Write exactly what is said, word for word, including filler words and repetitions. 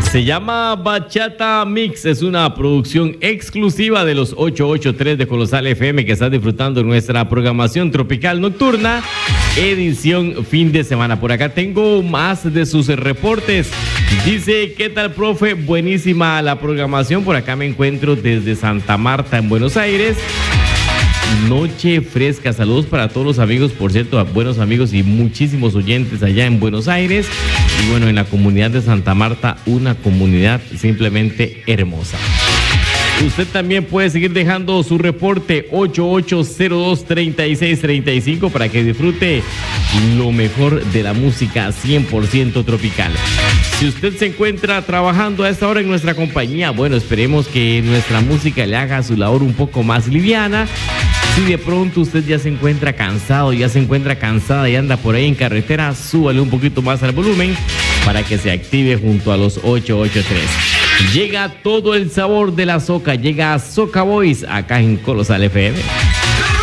Se llama Bachata Mix, es una producción exclusiva de los ochocientos ochenta y tres de Colosal F M que está disfrutando nuestra programación tropical nocturna, edición fin de semana. Por acá tengo más de sus reportes. Dice, ¿qué tal, profe? Buenísima la programación. Por acá me encuentro desde Santa Marta, en Buenos Aires. Noche fresca, saludos para todos los amigos, por cierto, buenos amigos y muchísimos oyentes allá en Buenos Aires. Y bueno, en la comunidad de Santa Marta, una comunidad simplemente hermosa. Usted también puede seguir dejando su reporte ocho ocho cero dos, tres seis tres cinco para que disfrute lo mejor de la música cien por ciento tropical. Si usted se encuentra trabajando a esta hora en nuestra compañía, bueno, esperemos que nuestra música le haga su labor un poco más liviana. Si de pronto usted ya se encuentra cansado, ya se encuentra cansada y anda por ahí en carretera, súbale un poquito más al volumen para que se active junto a los ochocientos ochenta y tres. Llega todo el sabor de la soca, llega a Soca Boys acá en Colosal F M.